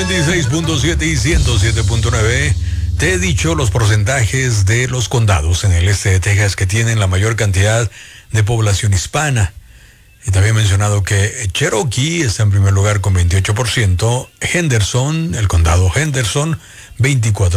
96.7 y 107.9. Te he dicho los porcentajes de los condados en el este de Texas que tienen la mayor cantidad de población hispana. Y te había mencionado que Cherokee está en primer lugar con 28%, Henderson, el condado Henderson, 24%.